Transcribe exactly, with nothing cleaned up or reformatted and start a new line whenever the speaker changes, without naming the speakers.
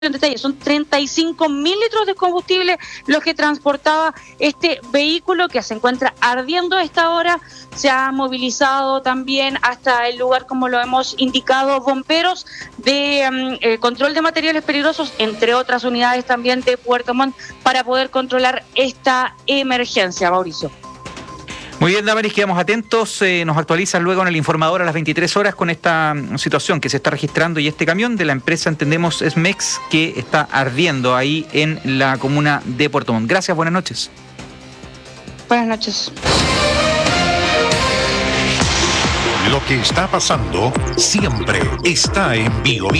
en detalle, son treinta y cinco mil litros de combustible los que transportaba este vehículo que se encuentra ardiendo a esta hora. Se ha movilizado también hasta el lugar, como lo hemos indicado, bomberos de um, eh, control de materiales peligrosos, entre otras unidades también de Puerto Montt, para poder controlar esta emergencia, Mauricio.
Muy bien, Damaris, quedamos atentos. Eh, nos actualizan luego en el informador a las veintitrés horas con esta situación que se está registrando y este camión de la empresa, entendemos, es MEX, que está ardiendo ahí en la comuna de Puerto Montt. Gracias, buenas noches.
Buenas noches.
Lo que está pasando siempre está en Bio.